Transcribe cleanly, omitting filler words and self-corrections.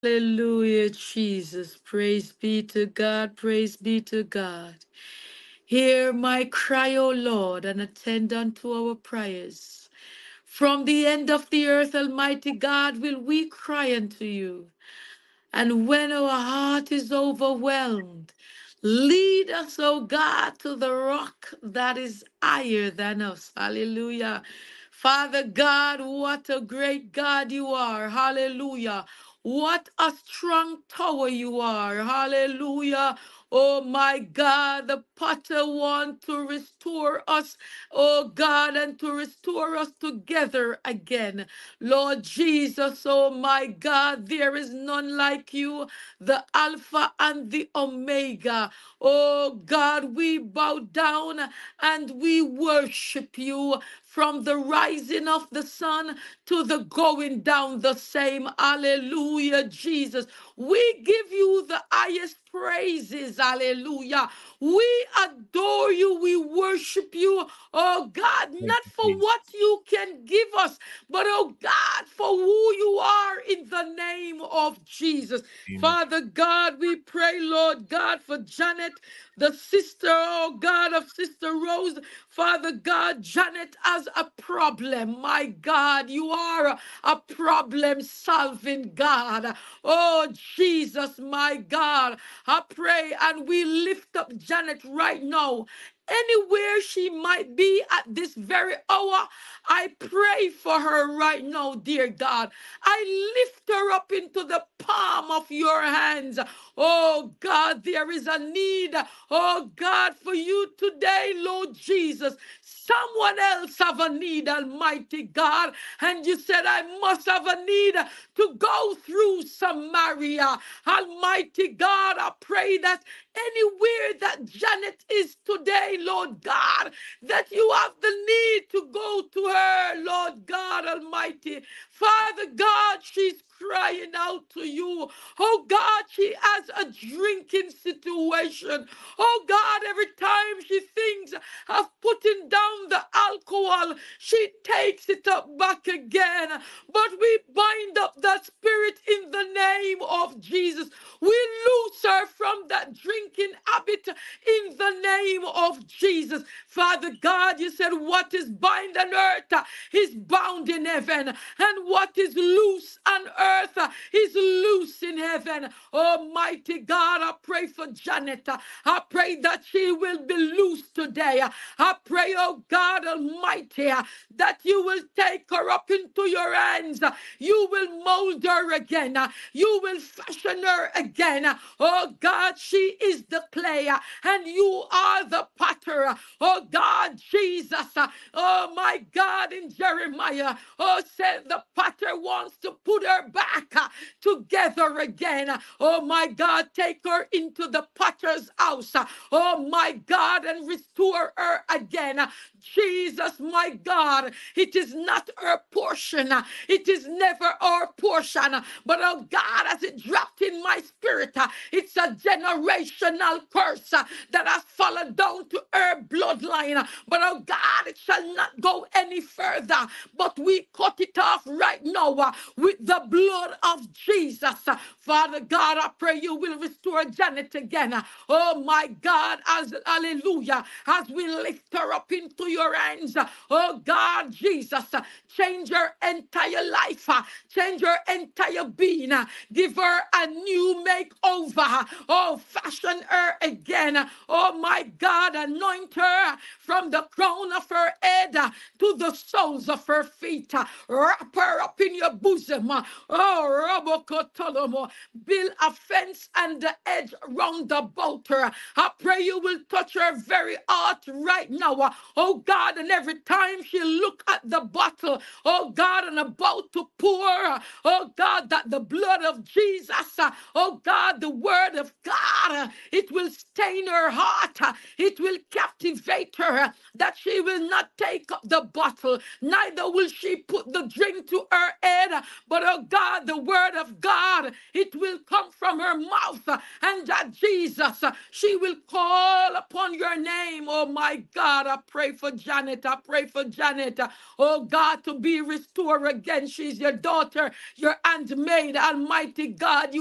Hallelujah, Jesus. Praise be to God. Praise be to God. Hear my cry, O Lord, and attend unto our prayers. From the end of the earth, Almighty God, will we cry unto you. And when our heart is overwhelmed, lead us, O God, to the rock that is higher than us. Hallelujah. Father God, what a great God you are. Hallelujah. What a strong tower you are. Hallelujah. Oh my God, the potter want to restore us, oh God, and to restore us together again. Lord Jesus, oh my God, there is none like you, the Alpha and the Omega. Oh God, we bow down and we worship you from the rising of the sun to the going down the same. Hallelujah, Jesus. We give you the highest praises. Hallelujah. We adore you. We worship you, oh God, Thank not you, for Jesus. what you can give us, but oh God, for who you are in the name of Jesus. Name of Father God, we pray, Lord God, for Janet, the sister, oh God, of Sister Rose. Father God, Janet has a problem. My God, you are a problem solving God. Oh Jesus, my God, I pray and we lift up Janet right now. Anywhere she might be at this very hour, I pray for her right now, dear God. I lift her up into the palm of your hands. Oh God, there is a need, oh God, for you today, Lord Jesus. Someone else have a need, Almighty God. And you said, I must have a need to go through Samaria. Almighty God, I pray that anywhere that Janet is today, Lord God, that you have the need to go to her, Lord God Almighty. Father God, she's crying out to you. Oh God, she has a drinking situation. Oh God, every time she thinks of putting down the alcohol, she takes it up back again. But we bind up that spirit in the name of Jesus. We loose her from that drinking habit in the name of Jesus. Father God, you said what is bound on earth is bound in heaven, and what is loose on earth is loose in heaven. Almighty God, I pray for Janet. I pray that she will be loose today. I pray, oh God Almighty, that you will take her up into your hands. You will mold her again. You will fashion her again. Oh God, she is the clay and you are the potter. Oh God, Jesus. Oh my God, in Jeremiah, oh, said the potter wants to put her back together again. Oh my God, take her into the potter's house. Oh my God, and restore her again. Jesus, my God, it is not her portion. It is never our portion. But oh God, as it dropped in my spirit, it's a generational curse that has fallen down to her bloodline. But oh God, it shall not go any further. But we cut it off right now with the blood of Jesus. Father God, I pray you will restore Janet again. Oh my God, as hallelujah, as we lift her up into your hands. Oh God, Jesus, change her entire life, change her entire being, give her a new makeover. Oh, fashion her again. Oh my God, anoint her from the crown of her head to the soles of her feet. Wrap her up in your bosom. Oh, Robokotolomo. Build a fence and the edge round about her. I pray you will touch her very heart right now. Oh God, and every time she look at the bottle, oh God, and about to pour, oh God, that the blood of Jesus, oh God, the word of God, it will stain her heart. It will captivate her that she will not take up the bottle, neither will she put the drink to her head, but oh God, the word of God, it will come from her mouth, and that Jesus, she will call upon your name. Oh my God, I pray for Janet. I pray for Janet. Oh God, to be restored again. She's your daughter, your handmaid, Almighty God.